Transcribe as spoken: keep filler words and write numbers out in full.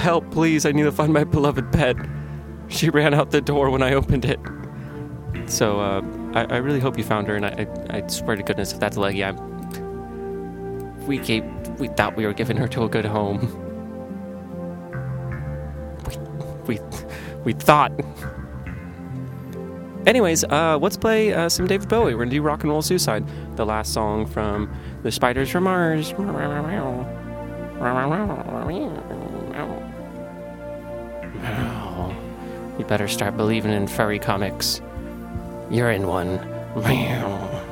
help, please. I need to find my beloved pet. She ran out the door when I opened it. So, uh, I, I really hope you found her, and I, I, I swear to goodness, if that's Leggy, I'm... We gave... We thought we were giving her to a good home. We... We... We thought... Anyways, uh, let's play uh, some David Bowie. We're gonna do Rock and Roll Suicide, the last song from The Spiders from Mars. You better start believing in furry comics. You're in one.